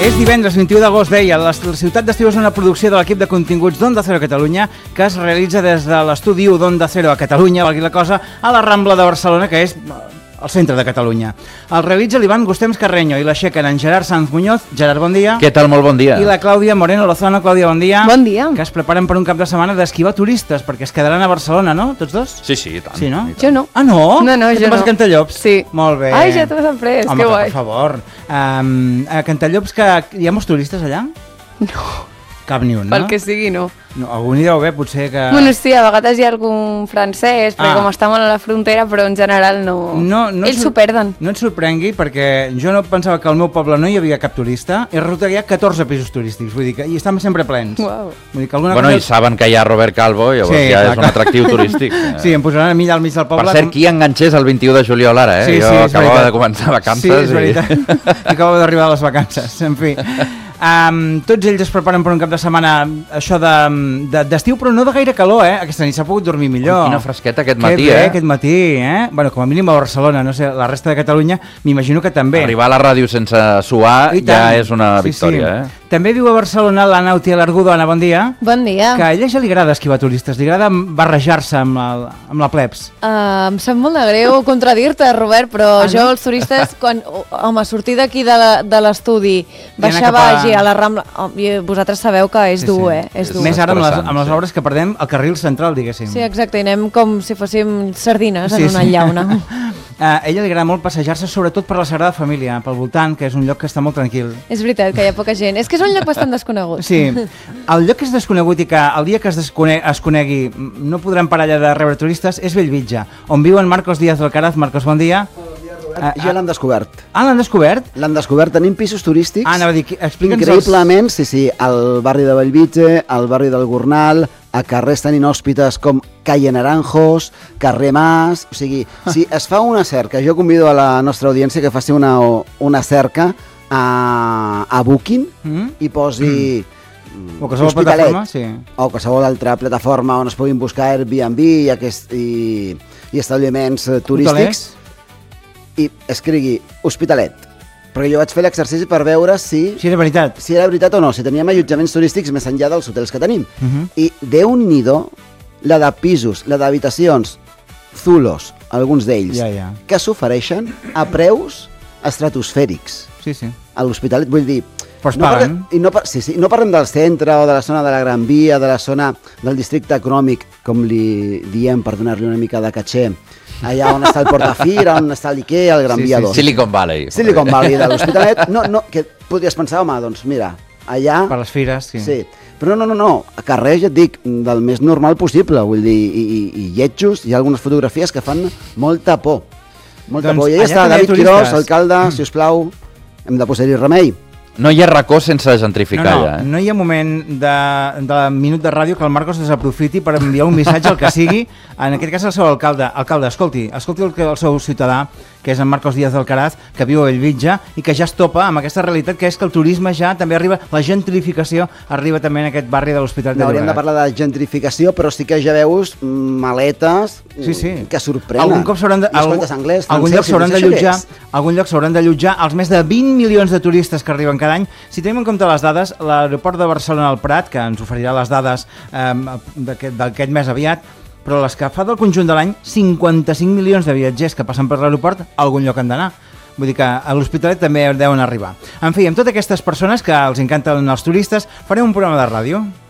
És divendres 21 d'agost, deia. La ciutat d'estiu és una producció de l'equip de continguts d'Onda Cero Catalunya que es realitza des de l'estudi d'Onda Cero a Catalunya, valgui la cosa, a la Rambla de Barcelona, que és al centre de Catalunya. El realitza l'Ivan Gustems Carreño i l'aixequen en Gerard Sanz Muñoz. Gerard, bon dia. Què tal? Molt bon dia. I la Clàudia Moreno Lozano. Clàudia, bon dia. Bon dia. Que es preparen per un cap de setmana d'esquivar turistes, perquè es quedaran a Barcelona, no? Tots dos? Sí, i tant. Sí, no? Jo no. Ah, no? No, que jo vas no. a Cantallops? Sí. Molt bé. Ai, ja t'ho has après, Home, que guai. per favor. A Cantallops, que hi ha molts turistes allà? No, Cap ni un, no? pel que sigui, no. No, algun hi deu haver, potser que... Bueno, sí, a vegades hi ha algun francès, perquè com està molt a la frontera, però en general no... Ells s'ho perden. No et sorprengui, perquè jo no pensava que al meu poble no hi havia cap turista, i resulta que hi ha 14 pisos turístics, vull dir que i estan sempre plens. Uau. Vull dir que alguna Bueno, cosa... i saben que hi ha Robert Calvo, llavors Sí, ja clar, és un atractiu turístic. Sí, em posaran a mi allà al mig del poble... Per cert, qui enganxés el 21 de juliol ara, eh? Sí, Jo és acabava veritat. de començar vacances. Sí, és veritat. I acabava d'arribar a les vacances, en fi. Tots ells es preparen per un cap de setmana això d'estiu, però no de gaire calor, eh? Aquesta nit s'ha pogut dormir millor. Quina fresqueta aquest matí, Que bé, eh? aquest matí, eh? Bueno, com a mínim a Barcelona, no sé, la resta de Catalunya, m'imagino que també. Arribar a la ràdio sense suar I ja tant. és una victòria, sí. eh? També viu a Barcelona l'Anna Utiel Argudo. Anna, bon dia. Bon dia. Que a ella ja li agrada esquivar turistes, li agrada barrejar-se amb la plebs. Em sap molt de greu contradir-te, Robert, però jo els turistes, quan sortir d'aquí de l'estudi, baixar baix a la Rambla... I vosaltres sabeu que és dur, eh? És dur. Més ara amb estressant, les obres que perdem el carril central, diguéssim. Sí, exacte, i anem com si fóssim sardines en una llauna. A ella li agrada molt passejar-se, sobretot per la Sagrada Família, pel voltant, que és un lloc que està molt tranquil. És veritat que hi ha poca gent. És que és un lloc bastant desconegut. Sí, el lloc que és desconegut i que el dia que es conegui no podran parar allà de rebre turistes és Bellvitge, on viuen Marcos Díaz del Caraz. Marcos, bon dia. Ja l'han descobert. Ah, l'han descobert? L'han descobert, tenim pisos turístics. Anava a dir, explica'ns increïblement, sí, al barri de Bellvitge, al barri del Gornal, a carrers tan inhòspites com Calle Naranjos, carrer Mas... O sigui, si es fa una cerca, jo convido a la nostra audiència que faci una cerca a Booking i posi... O qualsevol plataforma, sí. O qualsevol altra plataforma on es puguin buscar Airbnb i establiments turístics. I escrigui Hospitalet. Perquè jo vaig fer l'exercici per veure si era veritat. Si era veritat o no, si teníem allotjaments turístics més enllà dels hotels que tenim. I Déu-n'hi-do la de pisos, la d'habitacions, zulos, alguns d'ells, que s'ofereixen a preus estratosfèrics. Sí, sí. A l'Hospitalet, vull dir... Però es paguen. No parlem del centre o de la zona de la Gran Via, de la zona del districte econòmic, com li diem per donar-li una mica de caché, allà on està el Portafira, on està l'Ikea, el Gran Via 2. Silicon Valley. Silicon Valley de l'Hospitalet. No, que podries pensar, home, doncs mira, allà... Per les fires, sí. Sí, però no, a carrer, ja et dic, del més normal possible, vull dir, i lletjos, hi ha algunes fotografies que fan molta por. Molta por. I allà està David Quirós, alcalde, si us plau, hem de posar-hi remei. No hi ha racó sense gentrificar allà. No hi ha moment de minut de ràdio que el Marcos desaprofiti per enviar un missatge al que sigui, en aquest cas al seu alcalde. Alcalde, escolti el seu ciutadà, que és en Marcos Díaz del Caraz, que viu a Bellvitge i que ja es topa amb aquesta realitat que és que el turisme ja també arriba, la gentrificació arriba també en aquest barri de l'Hospitalet de Llobregat. Hauríem de parlar de gentrificació, però sí que ja veus maletes que sorprenen. Algun cop s'hauran d'allotjar els més de 20 milions de turistes que arriben cada any. Si tenim en compte les dades, l'aeroport de Barcelona al Prat, que ens oferirà les dades d'aquest mes aviat, però les que fa del conjunt de l'any, 55 milions de viatgers que passen per l'aeroport, a algun lloc han d'anar. Vull dir que a l'Hospitalet també deuen arribar. En fi, amb totes aquestes persones que els encanten els turistes, farem un programa de ràdio.